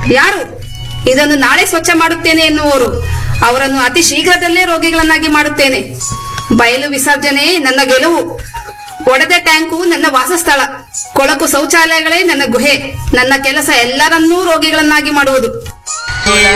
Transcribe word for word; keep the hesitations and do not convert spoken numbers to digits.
ಯಾರು ಇದನ್ನು ನಾಳೆ ಸ್ವಚ್ಛ ಮಾಡುತ್ತೇನೆ ಎನ್ನುವರು ಅವರನ್ನು ಅತಿ ಶೀಘ್ರದಲ್ಲೇ ರೋಗಿಗಳನ್ನಾಗಿ ಮಾಡುತ್ತೇನೆ. ಬಯಲು ವಿಸರ್ಜನೆ ನನ್ನ ಗೆಲುವು. ಒಡೆದ ಟ್ಯಾಂಕು ನನ್ನ ವಾಸಸ್ಥಳ. ಕೊಳಕು ಶೌಚಾಲಯಗಳೇ ನನ್ನ ಗುಹೆ. ನನ್ನ ಕೆಲಸ ಎಲ್ಲರನ್ನೂ ರೋಗಿಗಳನ್ನಾಗಿ ಮಾಡುವುದು.